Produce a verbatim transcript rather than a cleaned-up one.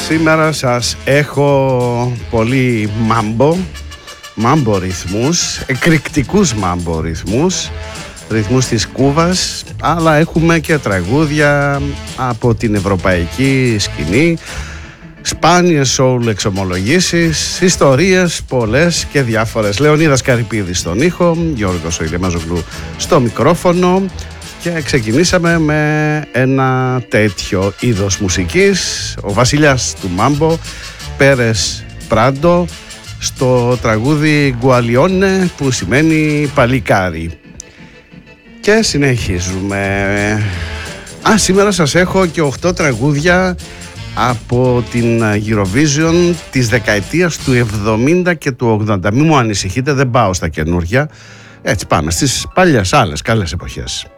Σήμερα σας έχω πολύ μάμπο, μάμπο ρυθμούς, εκρηκτικούς μάμπο ρυθμούς, ρυθμούς της Κούβας, αλλά έχουμε και τραγούδια από την ευρωπαϊκή σκηνή, σπάνιες σόουλ εξομολογήσεις, ιστορίες πολλές και διάφορες. Λεωνίδας Καρυπίδης στον ήχο, Γιώργος Ηλιαμάζογλου στο μικρόφωνο. Και ξεκινήσαμε με ένα τέτοιο είδος μουσικής, ο βασιλιάς του μάμπο, Πέρες Πράντο, στο τραγούδι Γκουαλιόνε, που σημαίνει παλικάρι. Και συνεχίζουμε. Α, σήμερα σας έχω και οκτώ τραγούδια από την Eurovision της δεκαετίας του εβδομήντα και του ογδόντα. Μην μου ανησυχείτε, δεν πάω στα καινούργια. Έτσι πάμε στις παλιές άλλες καλές εποχές.